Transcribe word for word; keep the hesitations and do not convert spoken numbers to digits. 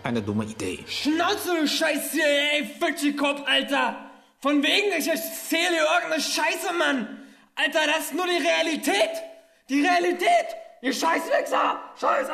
eine dumme Idee. Schnauze, du Scheiß hier, ey, Fischkopf, Alter! Von wegen, ich erzähle irgendeine Scheiße, Mann! Alter, das ist nur die Realität! Die Realität! Ihr Scheißwichser! Scheiß